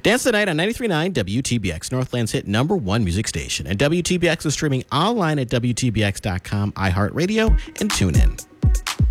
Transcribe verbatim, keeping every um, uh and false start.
Dance the Night on ninety-three point nine W T B X, Northland's hit number one music station. And W T B X is streaming online at W T B X dot com, iHeartRadio, and TuneIn.